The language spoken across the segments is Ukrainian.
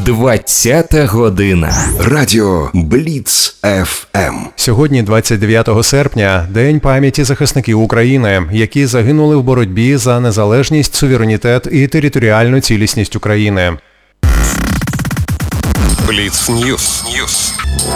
20-та година. Радіо Бліц ФМ. Сьогодні, 29 серпня, День пам'яті захисників України, які загинули в боротьбі за незалежність, суверенітет і територіальну цілісність України. Бліц Ньюс.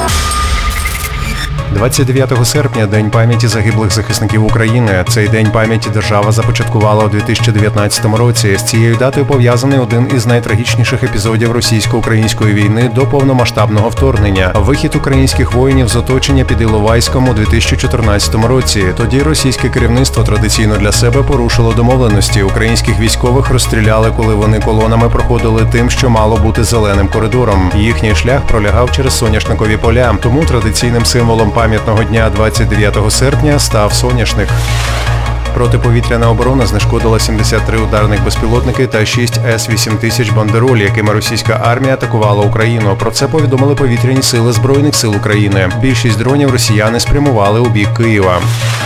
29 серпня – День пам'яті загиблих захисників України. Цей День пам'яті держава започаткувала у 2019 році. З цією датою пов'язаний один із найтрагічніших епізодів російсько-української війни до повномасштабного вторгнення – вихід українських воїнів з оточення під Іловайськом у 2014 році. Тоді російське керівництво традиційно для себе порушило домовленості. Українських військових розстріляли, коли вони колонами проходили тим, що мало бути зеленим коридором. Їхній шлях пролягав через соняшникові поля. Тому традиційним символом пам'ятного дня 29 серпня став соняшник. Протиповітряна оборона знешкодила 73 ударних безпілотники та 6 С-8000 «Бандероль», якими російська армія атакувала Україну. Про це повідомили повітряні сили Збройних сил України. Більшість дронів росіяни спрямували у бік Києва.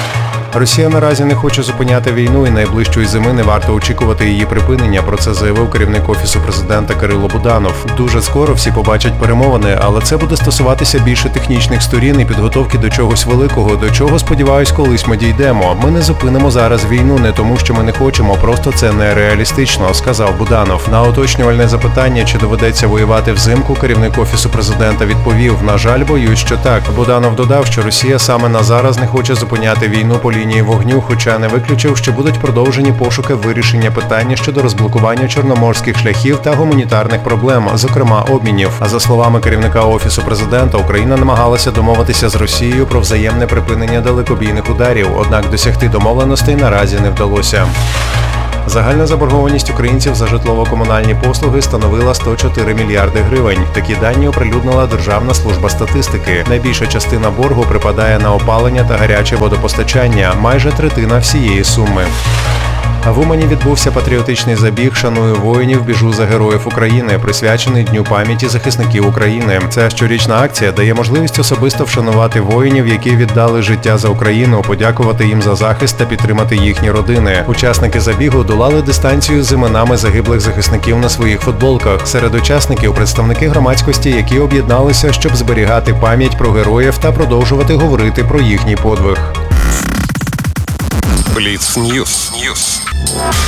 Росія наразі не хоче зупиняти війну і найближчої зими не варто очікувати її припинення. Про це заявив керівник Офісу президента Кирило Буданов. Дуже скоро всі побачать перемовини, але це буде стосуватися більше технічних сторін і підготовки до чогось великого, до чого, сподіваюсь, колись ми дійдемо. Ми не зупинимо зараз війну не тому, що ми не хочемо, просто це нереалістично, сказав Буданов. На уточнювальне запитання, чи доведеться воювати взимку, керівник Офісу президента відповів: на жаль, боюсь, що так. Буданов додав, що Росія саме на зараз не хоче зупиняти війну по лінії вогню, хоча не виключив, що будуть продовжені пошуки вирішення питання щодо розблокування чорноморських шляхів та гуманітарних проблем, зокрема обмінів. А за словами керівника Офісу президента, Україна намагалася домовитися з Росією про взаємне припинення далекобійних ударів, однак досягти домовленостей наразі не вдалося. Загальна заборгованість українців за житлово-комунальні послуги становила 104 мільярди гривень. Такі дані оприлюднила Державна служба статистики. Найбільша частина боргу припадає на опалення та гаряче водопостачання – майже третина всієї суми. В Умані відбувся патріотичний забіг «Шаную воїнів, біжу за героїв України», присвячений Дню пам'яті захисників України. Ця щорічна акція дає можливість особисто вшанувати воїнів, які віддали життя за Україну, подякувати їм за захист та підтримати їхні родини. Учасники забігу долали дистанцію з іменами загиблих захисників на своїх футболках. Серед учасників – представники громадськості, які об'єдналися, щоб зберігати пам'ять про героїв та продовжувати говорити про їхній подвиг. Бліц Ньюс.